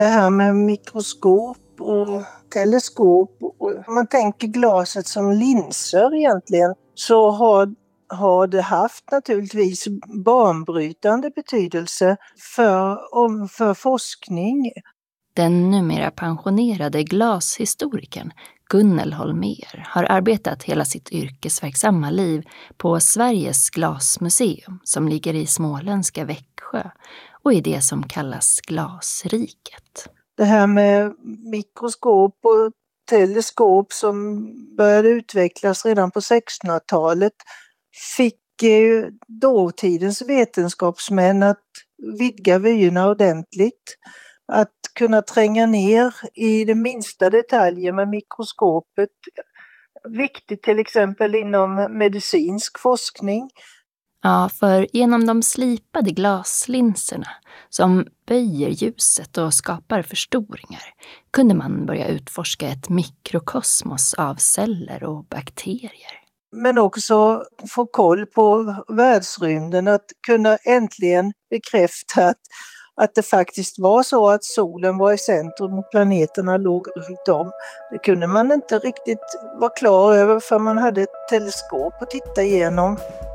Det här med mikroskop och teleskop, och om man tänker glaset som linser egentligen, så har det haft naturligtvis banbrytande betydelse för forskning. Den numera pensionerade glashistorikern Gunnel Holmér har arbetat hela sitt yrkesverksamma liv på Sveriges glasmuseum som ligger i småländska Växjö och i det som kallas Glasriket. Det här med mikroskop och teleskop som började utvecklas redan på 1600-talet fick dåtidens vetenskapsmän att vidga vyerna ordentligt. Att kunna tränga ner i de minsta detaljer med mikroskopet. Viktigt till exempel inom medicinsk forskning. Ja, för genom de slipade glaslinserna som böjer ljuset och skapar förstoringar kunde man börja utforska ett mikrokosmos av celler och bakterier. Men också få koll på världsrymden, att kunna äntligen bekräfta att det faktiskt var så att solen var i centrum och planeterna låg runt om. Det kunde man inte riktigt vara klar över för man hade ett teleskop att titta igenom.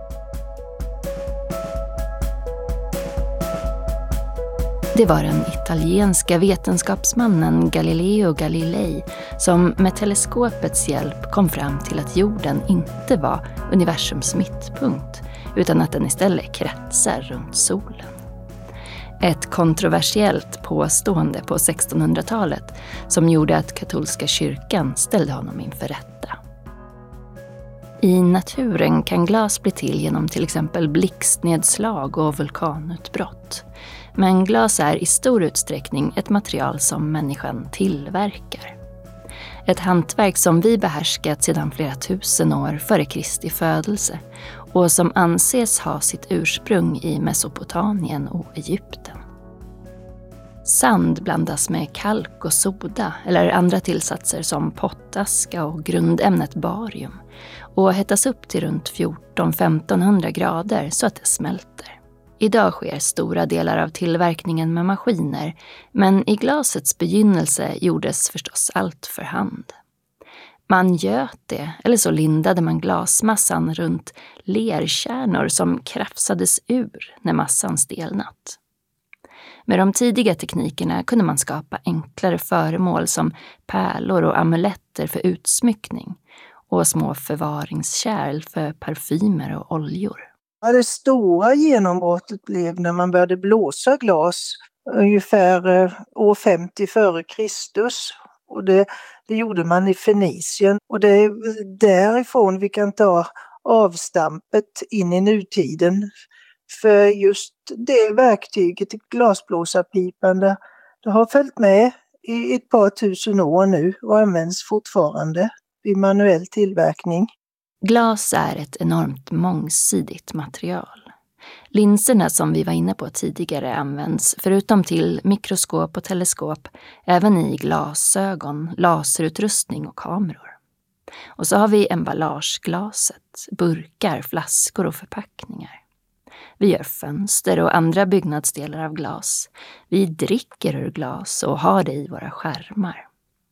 Det var den italienska vetenskapsmannen Galileo Galilei som med teleskopets hjälp kom fram till att jorden inte var universums mittpunkt utan att den istället kretsar runt solen. Ett kontroversiellt påstående på 1600-talet som gjorde att katolska kyrkan ställde honom inför rätta. I naturen kan glas bli till genom till exempel blixtnedslag och vulkanutbrott. Men glas är i stor utsträckning ett material som människan tillverkar. Ett hantverk som vi behärskat sedan flera tusen år före Kristi födelse och som anses ha sitt ursprung i Mesopotamien och Egypten. Sand blandas med kalk och soda eller andra tillsatser som pottaska och grundämnet barium och hettas upp till runt 1400-1500 grader så att det smälter. Idag sker stora delar av tillverkningen med maskiner, men i glasets begynnelse gjordes förstås allt för hand. Man göt det, eller så lindade man glasmassan runt lerkärnor som krafsades ur när massan stelnat. Med de tidiga teknikerna kunde man skapa enklare föremål som pärlor och amuletter för utsmyckning och små förvaringskärl för parfymer och oljor. Ja, det stora genombrottet blev när man började blåsa glas ungefär år 50 före Kristus. Och det gjorde man i Fenicien. Och det är därifrån vi kan ta avstampet in i nutiden. För just det verktyget, glasblåsarpipan, det har följt med i ett par tusen år nu och används fortfarande vid manuell tillverkning. Glas är ett enormt mångsidigt material. Linserna som vi var inne på tidigare används förutom till mikroskop och teleskop även i glasögon, laserutrustning och kameror. Och så har vi emballageglaset, burkar, flaskor och förpackningar. Vi gör fönster och andra byggnadsdelar av glas. Vi dricker ur glas och har det i våra skärmar.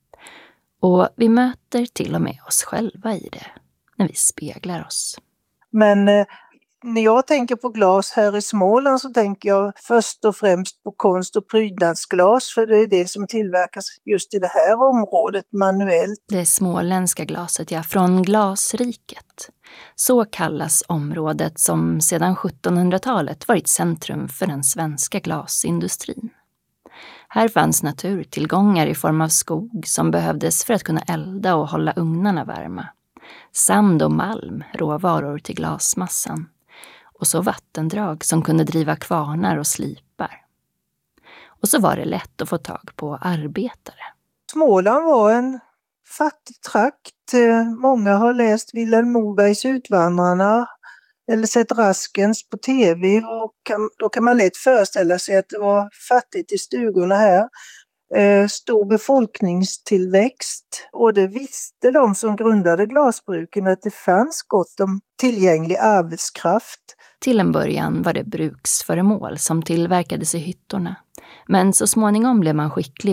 Och vi möter till och med oss själva i det när vi speglar oss. Men när jag tänker på glas här i Småland så tänker jag först och främst på konst- och prydnadsglas, för det är det som tillverkas just i det här området manuellt. Det småländska glaset, ja, från Glasriket. Så kallas området som sedan 1700-talet varit centrum för den svenska glasindustrin. Här fanns naturtillgångar i form av skog som behövdes för att kunna elda och hålla ugnarna varma. Sand och malm, råvaror till glasmassan. Och så vattendrag som kunde driva kvarnar och slipar. Och så var det lätt att få tag på arbetare. Småland var en fattig trakt. Många har läst Vilhelm Mobergs Utvandrarna eller sett Raskens på tv och då kan man lätt föreställa sig att det var fattigt i stugorna här. stor befolkningstillväxt, och det visste de som grundade glasbruken, att det fanns gott om tillgänglig arbetskraft. Till en början var det bruksföremål som tillverkades i hyttorna. Men så småningom blev man skicklig